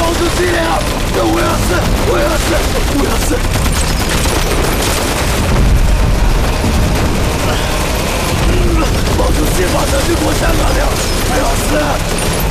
保住剂量！我要死！我要死！我要死！保住气，马上就过香港了！我要死！